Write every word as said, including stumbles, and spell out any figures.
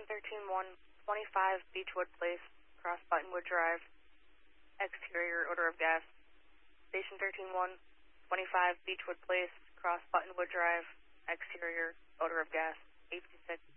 thirteen one twenty-five Beechwood Place, cross Buttonwood Drive, exterior, odor of gas. Station thirteen one twenty-five Beechwood Place, cross Buttonwood Drive, exterior, odor of gas, eight fifty-six.